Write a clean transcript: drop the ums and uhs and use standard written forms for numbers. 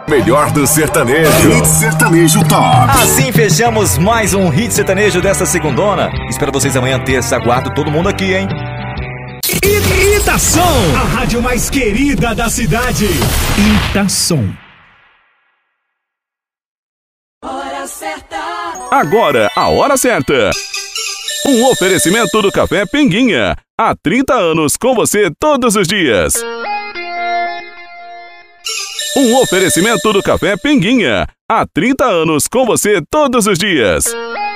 Melhor do sertanejo. Hit Sertanejo Top. Assim fechamos mais um Hit Sertanejo dessa segundona. Espero vocês amanhã terça. Aguardo todo mundo aqui, hein? Itação, a rádio mais querida da cidade. Itação. Hora certa. Agora, a hora certa. Um oferecimento do Café Pinguinha. Há 30 anos com você todos os dias. Um oferecimento do Café Pinguinha. Há 30 anos com você todos os dias.